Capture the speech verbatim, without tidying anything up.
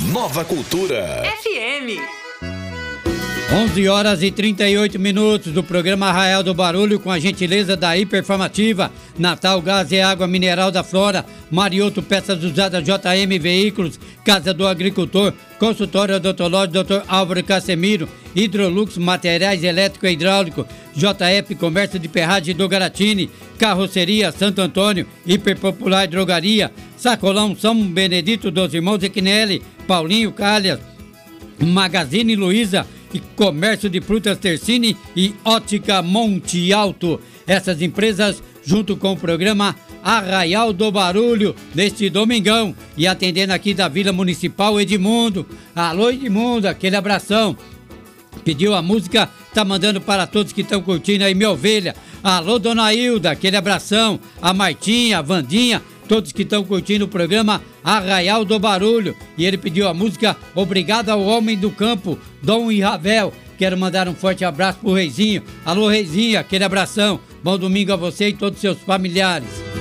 Nova Cultura F M. onze horas e trinta e oito minutos do programa Arraial do Barulho, com a gentileza da Hiperfarmativa, Natal Gás e Água Mineral da Flora, Marioto Peças Usadas, J M Veículos, Casa do Agricultor, Consultório Odontológico doutor Álvaro Casemiro, Hidrolux Materiais Elétrico e Hidráulico, J F Comércio de Ferragem do Garatini, Carroceria Santo Antônio, Hiperpopular Drogaria, Sacolão São Benedito dos Irmãos Equinelli, Paulinho Calhas, Magazine Luiza e Comércio de Frutas Tercini e Ótica Monte Alto. Essas empresas, junto com o programa Arraial do Barulho, neste domingão, e atendendo aqui da Vila Municipal, Edmundo. Alô, Edmundo, aquele abração. Pediu a música, tá mandando para todos que estão curtindo aí, minha ovelha. Alô, Dona Hilda, aquele abração. A Martinha, a Vandinha, todos que estão curtindo o programa Arraial do Barulho. E ele pediu a música Obrigado ao Homem do Campo, Dom e Ravel. Quero mandar um forte abraço pro Reizinho. Alô, Reizinho, aquele abração. Bom domingo a você e todos os seus familiares.